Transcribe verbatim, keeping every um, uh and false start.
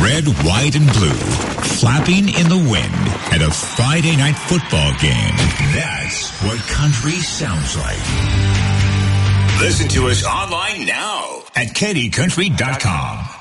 Red, white, and blue, flapping in the wind at a Friday night football game. That's what country sounds like. Listen to us online now at K D country dot com.